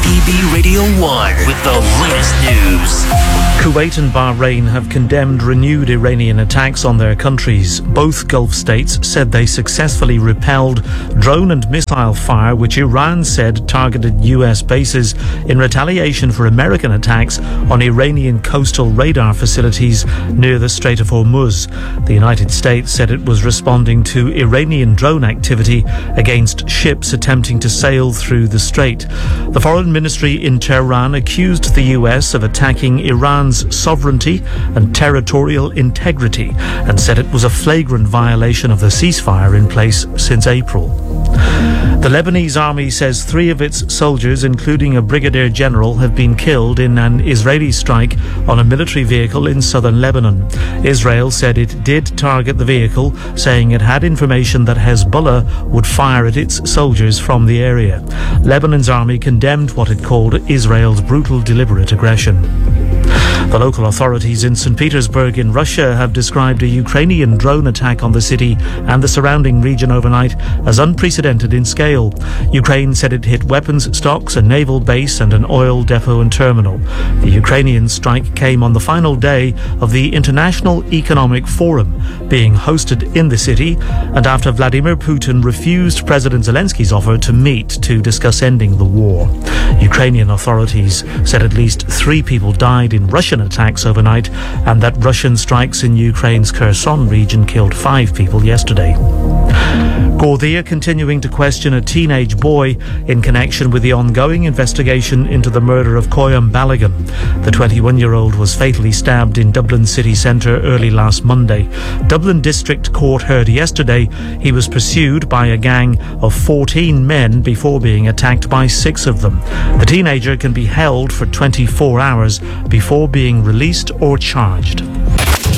EB Radio 1 with the latest news. Kuwait and Bahrain have condemned renewed Iranian attacks on their countries. Both Gulf states said they successfully repelled drone and missile fire which Iran said targeted US bases in retaliation for American attacks on Iranian coastal radar facilities near the Strait of Hormuz. The United States said it was responding to Iranian drone activity against ships attempting to sail through the strait. The Foreign Ministry in Tehran accused the US of attacking Iran's sovereignty and territorial integrity and said it was a flagrant violation of the ceasefire in place since April. The Lebanese army says 3 of its soldiers, including a brigadier general, have been killed in an Israeli strike on a military vehicle in southern Lebanon. Israel said it did target the vehicle, saying it had information that Hezbollah would fire at its soldiers from the area. Lebanon's army condemned what it called Israel's brutal, deliberate aggression. The local authorities in St. Petersburg in Russia have described a Ukrainian drone attack on the city and the surrounding region overnight as unprecedented in scale. Ukraine said it hit weapons stocks, a naval base and an oil depot and terminal. The Ukrainian strike came on the final day of the International Economic Forum being hosted in the city and after Vladimir Putin refused President Zelensky's offer to meet to discuss ending the war. Ukrainian authorities said at least 3 people died in Russian attacks overnight and that Russian strikes in Ukraine's Kherson region killed 5 people yesterday. Gardaí continuing to question a teenage boy in connection with the ongoing investigation into the murder of Koyam Balogun. The 21-year-old was fatally stabbed in Dublin city centre early last Monday. Dublin District Court heard yesterday he was pursued by a gang of 14 men before being attacked by 6 of them. The teenager can be held for 24 hours before being released or charged.